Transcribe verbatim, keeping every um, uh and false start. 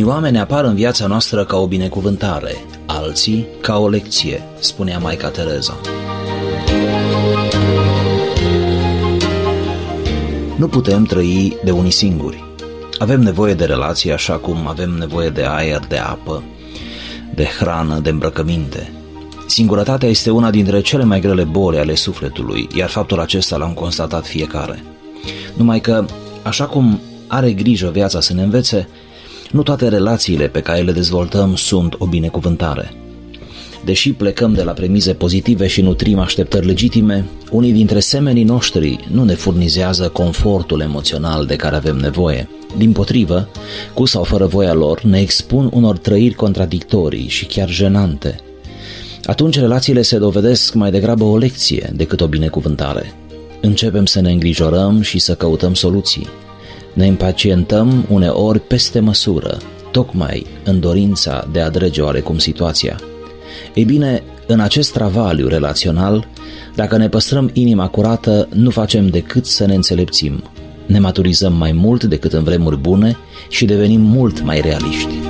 oameni apar în viața noastră ca o binecuvântare, alții ca o lecție, spunea Maica Tereza. Nu putem trăi de unii singuri. Avem nevoie de relații așa cum avem nevoie de aer, de apă, de hrană, de îmbrăcăminte. Singurătatea este una dintre cele mai grele boli ale sufletului, iar faptul acesta l-am constatat fiecare. Numai că, așa cum are grijă viața să ne învețe, nu toate relațiile pe care le dezvoltăm sunt o binecuvântare. Deși plecăm de la premize pozitive și nutrim așteptări legitime, unii dintre semenii noștri nu ne furnizează confortul emoțional de care avem nevoie. Dimpotrivă, cu sau fără voia lor, ne expun unor trăiri contradictorii și chiar jenante. Atunci relațiile se dovedesc mai degrabă o lecție decât o binecuvântare. Începem să ne îngrijorăm și să căutăm soluții. Ne impacientăm uneori peste măsură, tocmai în dorința de a drege oarecum situația. Ei bine, în acest travaliu relațional, dacă ne păstrăm inima curată, nu facem decât să ne înțelepțim. Ne maturizăm mai mult decât în vremuri bune și devenim mult mai realiști.